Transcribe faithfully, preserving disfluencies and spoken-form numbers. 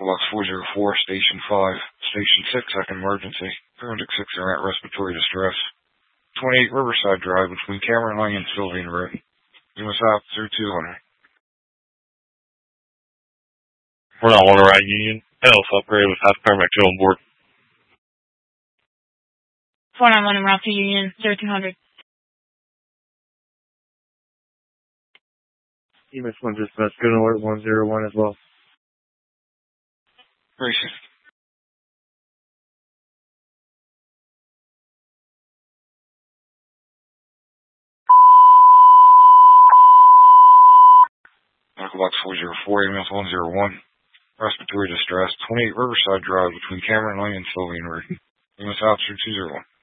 Box four zero four, Station five, Station six, second emergency. Paramedic six are at respiratory distress. twenty-eight Riverside Drive between Cameron Lane and Sylvian Road. U S Officer two hundred. We're not on the right Union. Health upgrade with half paramedic two on board. four nine one en route to Union, zero two hundred. E M S one dispatch, good alert one zero one as well. Racing. Medical Box four zero four, A M S one zero one. Respiratory distress, twenty-eight Riverside Drive between Cameron Lane and Sylvian Road. U S Officer two zero one.